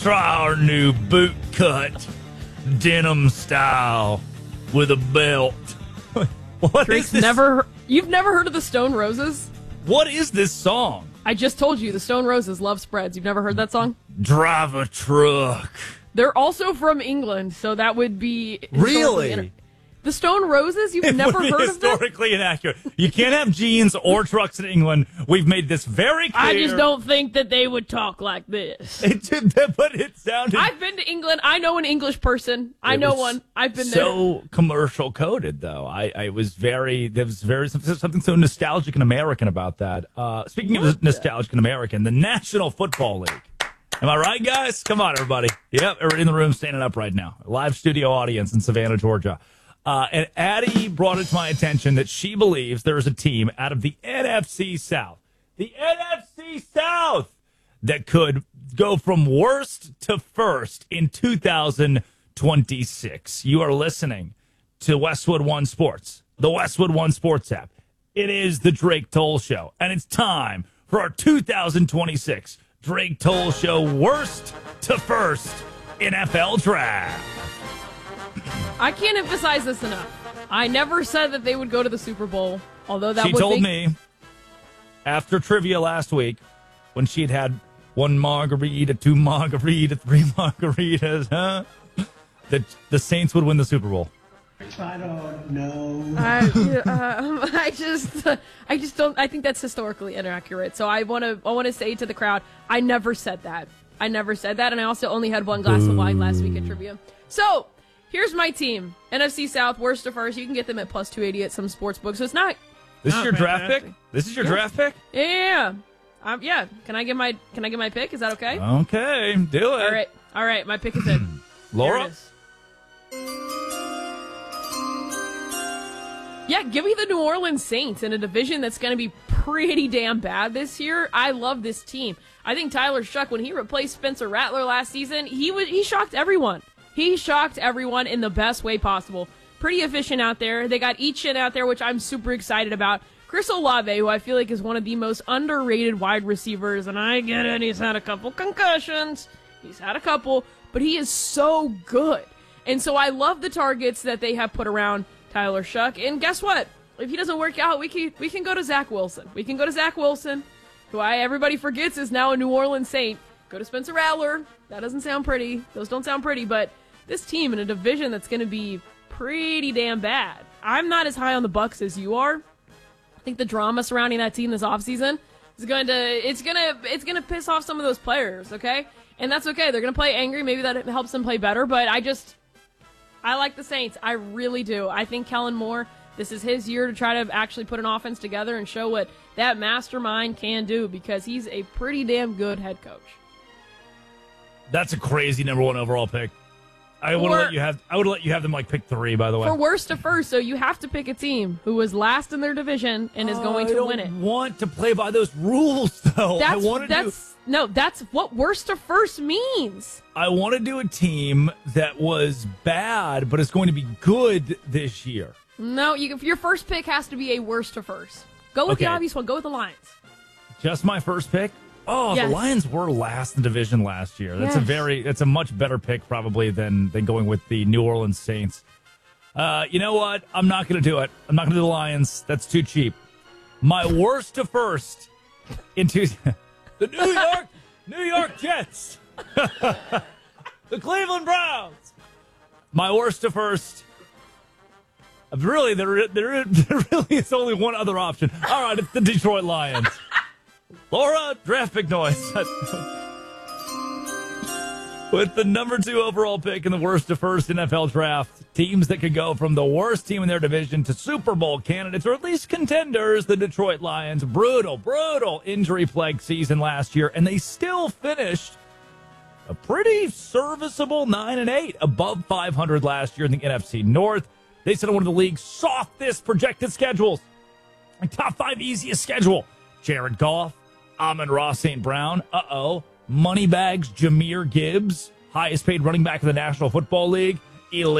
Try our new boot cut denim style with a belt. What Drake's is this? You've never heard of the Stone Roses? What is this song? I just told you, the Stone Roses love spreads. You've never heard that song? Drive a truck. They're also from England, so that would be... Really? The Stone Roses? You've never heard of them? Historically inaccurate. You can't have jeans or trucks in England. We've made this very clear. I just don't think that they would talk like this. But it sounded... I've been to England. I know an English person. I know one. I've been there. So commercial coded, though. There was something so nostalgic and American about that. Speaking of nostalgic and American, the National Football League. Am I right, guys? Come on, everybody. Yep, everybody in the room standing up right now. Live studio audience in Savannah, Georgia. And Addie brought it to my attention that she believes there is a team out of the NFC South. The NFC South that could go from worst to first in 2026. You are listening to Westwood One Sports, the Westwood One Sports app. It is the Drake Toll Show, and it's time for our 2026 Drake Toll Show worst to first NFL draft. I can't emphasize this enough. I never said that they would go to the Super Bowl, although that She told me after trivia last week when she'd had one margarita, two margarita, three margaritas, that the Saints would win the Super Bowl. I don't know. I just don't. I think that's historically inaccurate. So I want to say to the crowd, I never said that. And I also only had one glass of wine last week at trivia. So here's my team: NFC South, worst to first. You can get them at plus 280 at some sports books. So it's not. This is your draft pick. This is your draft pick. Yeah. Yeah. Can I get my pick? Is that okay? Okay, do it. All right. My pick is in. Laura. Here it is. Yeah, give me the New Orleans Saints in a division that's going to be pretty damn bad this year. I love this team. I think Tyler Shuck, when he replaced Spencer Rattler last season, he shocked everyone. He shocked everyone in the best way possible. Pretty efficient out there. They got Etienne out there, which I'm super excited about. Chris Olave, who I feel like is one of the most underrated wide receivers, and I get it, he's had a couple concussions. But he is so good. And so I love the targets that they have put around Tyler Shuck. And guess what? If he doesn't work out, we can go to Zach Wilson. Who everybody forgets is now a New Orleans Saint. Go to Spencer Rattler. That doesn't sound pretty. Those don't sound pretty, but this team in a division that's going to be pretty damn bad. I'm not as high on the Bucs as you are. I think the drama surrounding that team this offseason is going to piss off some of those players, okay? And that's okay. They're going to play angry. Maybe that helps them play better, but I like the Saints. I really do. I think Kellen Moore, this is his year to try to actually put an offense together and show what that mastermind can do because he's a pretty damn good head coach. That's a crazy number one overall pick. I would let you have them like pick 3, by the way. For worst to first, so you have to pick a team who was last in their division and is going to win it. I don't want to play by those rules, though. That's what worst to first means. I want to do a team that was bad, but is going to be good this year. No, your first pick has to be a worst to first. Go with the obvious one. Go with the Lions. Just my first pick? Oh, yes. The Lions were last in the division last year. That's a much better pick probably than going with the New Orleans Saints. You know what? I'm not going to do it. I'm not going to do the Lions. That's too cheap. My worst to first into the New York Jets. The Cleveland Browns. My worst to first. Really, there really is only one other option. All right, it's the Detroit Lions. Laura, draft pick noise. With the number 2 overall pick in the worst to first NFL draft, teams that could go from the worst team in their division to Super Bowl candidates, or at least contenders, the Detroit Lions. Brutal injury-plagued season last year, and they still finished a pretty serviceable 9-8, above 500 last year in the NFC North. They set one of the league's softest projected schedules. Like top 5 easiest schedule. Jared Goff, Amon-Ra St. Brown, Moneybags, Jahmyr Gibbs, highest paid running back in the National Football League,